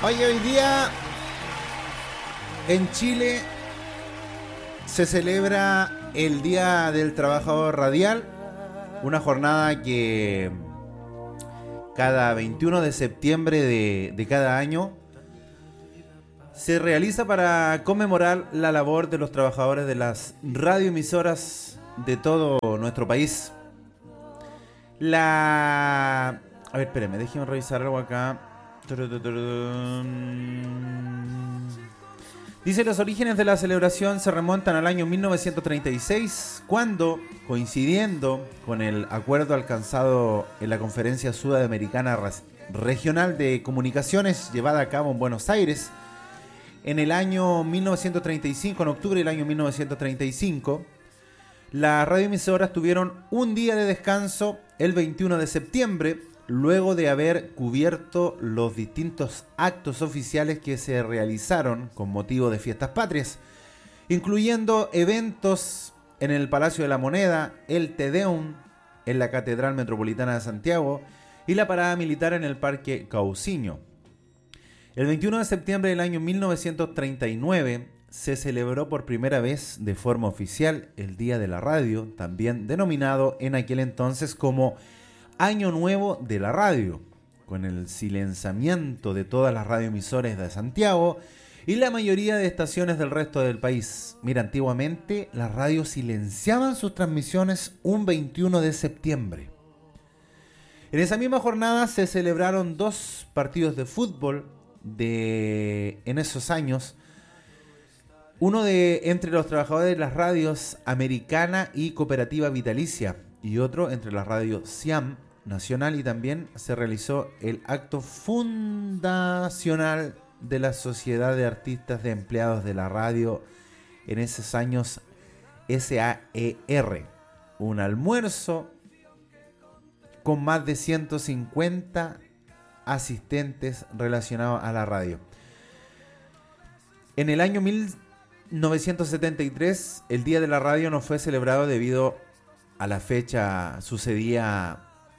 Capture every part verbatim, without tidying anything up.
Oye, hoy día en Chile se celebra el Día del Trabajador Radial, una jornada que cada veintiuno de septiembre de, de cada año se realiza para conmemorar la labor de los trabajadores de las radioemisoras de todo nuestro país. La... A ver, espérenme, déjenme revisar algo acá. Dice: los orígenes de la celebración se remontan al año mil novecientos treinta y seis, cuando, coincidiendo con el acuerdo alcanzado en la Conferencia Sudamericana Regional de Comunicaciones llevada a cabo en Buenos Aires, en el año mil novecientos treinta y cinco, en octubre del año mil novecientos treinta y cinco, las radioemisoras tuvieron un día de descanso el veintiuno de septiembre, luego de haber cubierto los distintos actos oficiales que se realizaron con motivo de fiestas patrias, incluyendo eventos en el Palacio de la Moneda, el Te Deum en la Catedral Metropolitana de Santiago y la parada militar en el Parque Cauciño. El veintiuno de septiembre del año mil novecientos treinta y nueve se celebró por primera vez de forma oficial el Día de la Radio, también denominado en aquel entonces como Año Nuevo de la Radio, con el silenciamiento de todas las radioemisoras de Santiago y la mayoría de estaciones del resto del país. Mira, antiguamente las radios silenciaban sus transmisiones un veintiuno de septiembre. En esa misma jornada se celebraron dos partidos de fútbol de en esos años, uno de entre los trabajadores de las radios Americana y Cooperativa Vitalicia, y otro entre las radios Siam Nacional, y también se realizó el acto fundacional de la Sociedad de Artistas de Empleados de la Radio, en esos años S A E R, un almuerzo con más de ciento cincuenta asistentes relacionados a la radio. En el año mil novecientos setenta y tres, el Día de la Radio no fue celebrado debido a la fecha, sucedía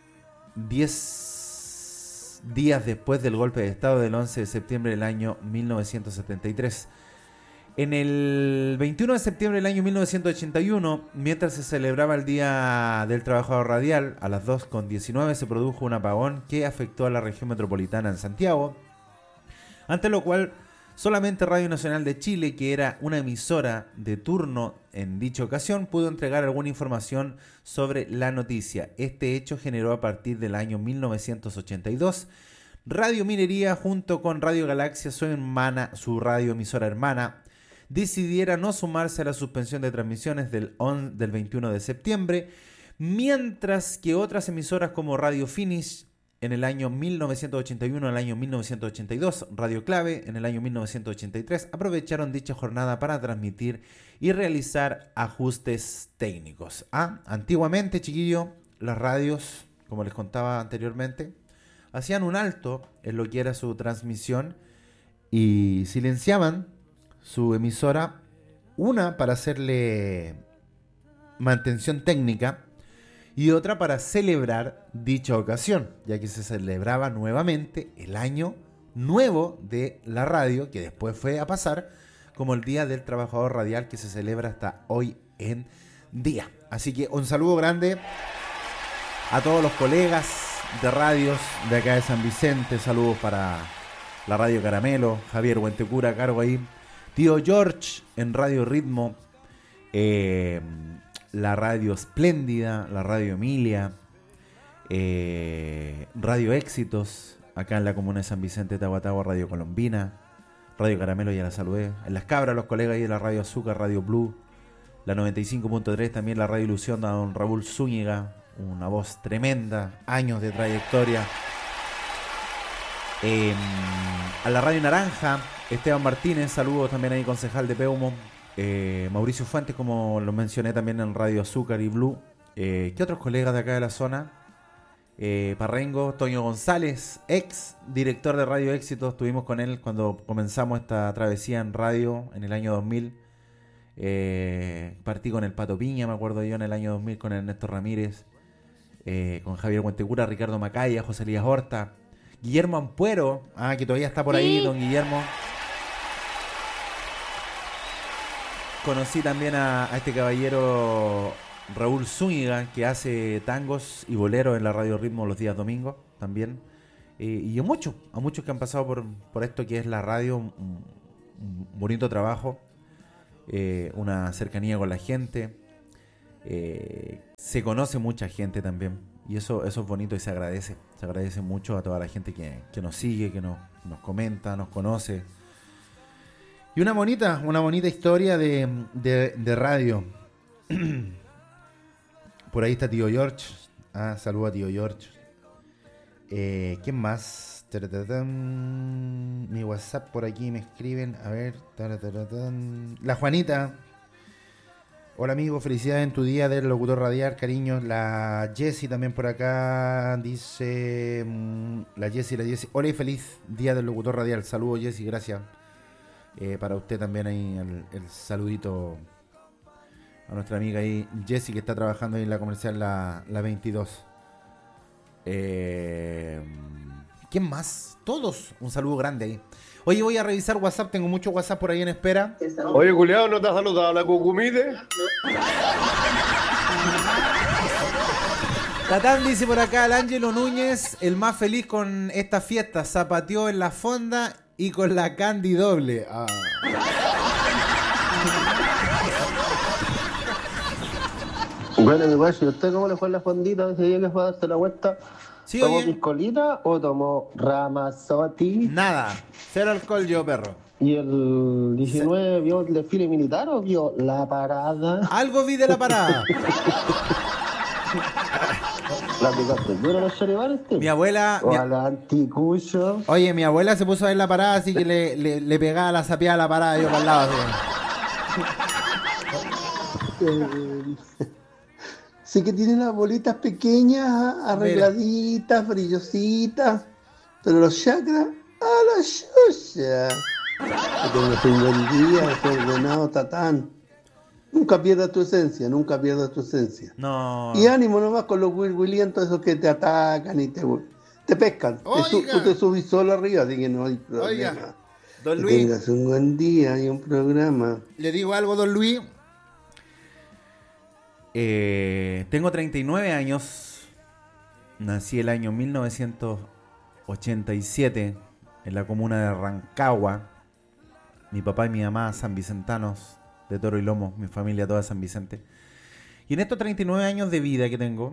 diez días después del golpe de Estado del once de septiembre del año mil novecientos setenta y tres. En el veintiuno de septiembre del año mil novecientos ochenta y uno, mientras se celebraba el Día del Trabajador Radial, a las dos con diecinueve se produjo un apagón que afectó a la región metropolitana en Santiago, ante lo cual solamente Radio Nacional de Chile, que era una emisora de turno en dicha ocasión, pudo entregar alguna información sobre la noticia. Este hecho generó a partir del año mil novecientos ochenta y dos Radio Minería, junto con Radio Galaxia, su hermana, su radioemisora hermana, decidiera no sumarse a la suspensión de transmisiones del, on, del veintiuno de septiembre, mientras que otras emisoras como Radio Finish en el año mil novecientos ochenta y uno, en el año mil novecientos ochenta y dos, Radio Clave en el año mil novecientos ochenta y tres, aprovecharon dicha jornada para transmitir y realizar ajustes técnicos. Ah, antiguamente, chiquillo, las radios, como les contaba anteriormente, hacían un alto en lo que era su transmisión y silenciaban su emisora, una para hacerle mantención técnica y otra para celebrar dicha ocasión, ya que se celebraba nuevamente el año nuevo de la radio, que después fue a pasar como el Día del Trabajador Radial, que se celebra hasta hoy en día. Así que un saludo grande a todos los colegas de radios de acá de San Vicente. Saludos para la Radio Caramelo, Javier Huentecura a cargo ahí, Tío George en Radio Ritmo, eh, la Radio Espléndida, la Radio Emilia, eh, Radio Éxitos, acá en la comuna de San Vicente de Tahuatahua, Radio Colombina, Radio Caramelo, ya la saludé. En Las Cabras, los colegas ahí de la Radio Azúcar, Radio Blue, la noventa y cinco punto tres, también la Radio Ilusión de don Raúl Zúñiga, una voz tremenda, años de trayectoria. Eh, a la Radio Naranja, Esteban Martínez, saludos también ahí, concejal de Peumo. Eh, Mauricio Fuentes, como lo mencioné también en Radio Azúcar y Blue. Eh, ¿Qué otros colegas de acá de la zona? Eh, Parrengo, Toño González, ex director de Radio Éxito. Estuvimos con él cuando comenzamos esta travesía en radio en el año dos mil. Eh, partí con el Pato Piña, me acuerdo yo, en el año dos mil, con Ernesto Ramírez, eh, con Javier Huentecura, Ricardo Macaya, José Elías Horta. Guillermo Ampuero, ah, que todavía está por Sí. ahí, don Guillermo. Conocí también a, a este caballero Raúl Zúñiga, que hace tangos y boleros en la Radio Ritmo los días domingos también. Eh, y a muchos, a muchos que han pasado por, por esto que es la radio, un, un bonito trabajo, eh, una cercanía con la gente. Eh, se conoce mucha gente también, y eso, eso es bonito y se agradece. Se agradece mucho a toda la gente que, que nos sigue, que nos, nos comenta, nos conoce. Y una bonita, una bonita historia de, de, de radio. Por ahí está tío George. Ah, saluda a tío George. Eh, ¿Quién más? Taratatan. Mi WhatsApp por aquí me escriben. A ver. Taratatan. La Juanita. Hola amigo, felicidades en tu día del locutor radial, cariño. La Jessie también por acá dice. mm, La Jessie, la Jessie. Hola y feliz día del locutor radial. Saludos Jessie, gracias. Eh, para usted también ahí el, el saludito a nuestra amiga ahí, Jessie, que está trabajando ahí en la comercial La, la veintidós. Eh, ¿Quién más? Todos. Un saludo grande ahí. Oye, voy a revisar WhatsApp. Tengo mucho WhatsApp por ahí en espera. Oye, culiao, ¿no te has saludado a la Cucumide? Tatán dice por acá, el Ángelo Núñez, el más feliz con esta fiesta. Zapateó en la fonda y con la Candy doble. Ah. Bueno, mi guacho, ¿y usted cómo le fue en la fondita ese día que fue a darse la vuelta? Sí, ¿Tomó oye. piscolita o tomó Ramazotti? Nada. Cero alcohol yo, perro. ¿Y el diecinueve vio el desfile militar o vio la parada? Algo vi de la parada. ¿La aplicaste duro a los choribanes? Mi abuela... ¿O mi- a la anticucho? Oye, mi abuela se puso a ver la parada, así que le, le, le pegaba la sapeada a la parada yo para el lado. Así. Eh, sí que tiene las bolitas pequeñas, arregladitas, brillositas, pero los chakras a la chucha. Que tengas un buen día, desordenado, Tatán. Nunca pierdas tu esencia, nunca pierdas tu esencia. No. Y ánimo nomás con los wilwilientos esos que te atacan y te, te pescan. Te su- Oiga. tú te subís solo arriba, así que no hay problema. Oiga, don Que Luis, tengas un buen día y un programa. le digo algo, don Luis. Eh, tengo treinta y nueve años. Nací el año mil novecientos ochenta y siete en la comuna de Rancagua. Mi papá y mi mamá san vicentanos de Toro y Lomo, mi familia toda San Vicente. Y en estos treinta y nueve años de vida que tengo,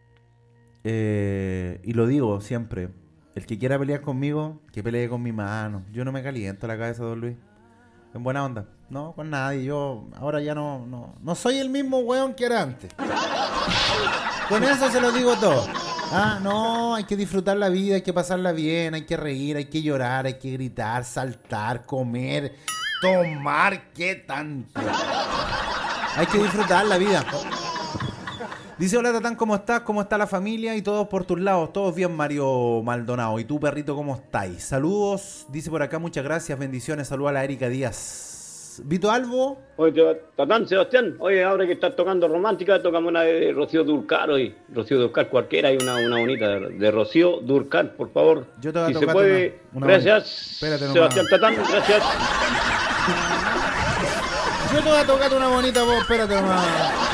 eh, y lo digo siempre, el que quiera pelear conmigo, que pelee con mi mano. Yo no me caliento la cabeza, don Luis. En buena onda. No, con nadie. Yo ahora ya no, no, no soy el mismo weón que era antes. Con eso se lo digo todo. Ah, no, hay que disfrutar la vida, hay que pasarla bien, hay que reír, hay que llorar, hay que gritar, saltar, comer, tomar, ¿qué tanto? Hay que disfrutar la vida. Dice, hola Tatán, ¿cómo estás? ¿Cómo está la familia? Y todos por tus lados, todos bien, Mario Maldonado. ¿Y tú, perrito, cómo estáis? Saludos, dice por acá, muchas gracias, bendiciones, saludos a la Erika Díaz. Vito Albo. Oye, Tatán, Sebastián, oye, ahora que estás tocando romántica, tocamos una de Rocío Dúrcal hoy. Rocío Dúrcal, cualquiera, hay una, una bonita de, de Rocío Dúrcal, por favor. Yo te voy a si se tocar puede, una- una gracias, Espérate nomás. Sebastián Tatán, gracias. Yo te voy a tocar una bonita voz, espérate nomás.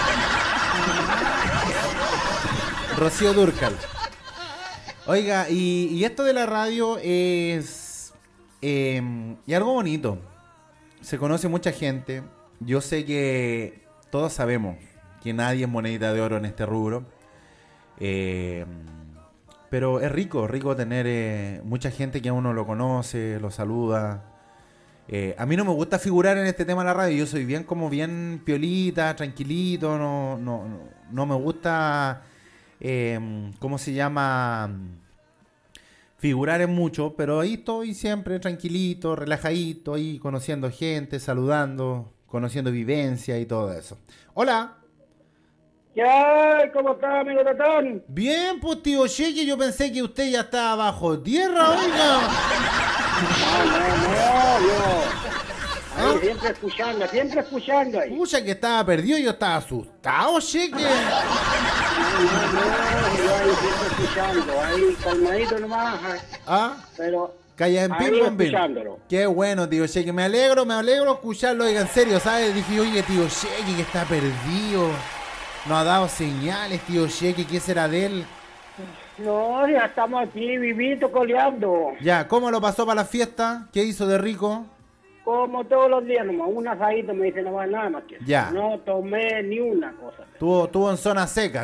Rocío Dúrcal. Oiga, y, y esto de la radio es, eh, y algo bonito. Se conoce mucha gente. Yo sé que todos sabemos que nadie es monedita de oro en este rubro. Eh, pero es rico, rico tener eh, mucha gente que a uno lo conoce, lo saluda. Eh, a mí no me gusta figurar en este tema de la radio. Yo soy bien como bien piolita, tranquilito. No, no, no, no me gusta, eh, ¿cómo se llama? Figurar en mucho, pero ahí estoy siempre tranquilito, relajadito, ahí conociendo gente, saludando, conociendo vivencia y todo eso. Hola. ¿Qué hay? ¿Cómo está, amigo Tatán? Bien, pues tío Cheque, yo pensé que usted ya estaba bajo tierra, oiga. No, no, no, yo. Ahí, siempre escuchando, siempre escuchando ahí. Pucha, que estaba perdido, yo estaba asustado, Cheque. no, yo ahí siempre escuchando, ahí calmadito nomás, ¿Ah? pero Calla en ahí pim, pam, pim. escuchándolo. Qué bueno, tío Cheque. Me alegro, me alegro escucharlo. Oiga, en serio, ¿sabes? Dije, oye, tío Cheque, que está perdido. No ha dado señales, tío Cheque. ¿Qué será de él? No, ya estamos aquí vivito coleando, Ya, ¿cómo lo pasó para la fiesta? ¿Qué hizo de rico? como todos los días nomás, un asadito me dice no va nada más que eso. Ya. No tomé ni una cosa. Tuvo, tuvo en zona seca.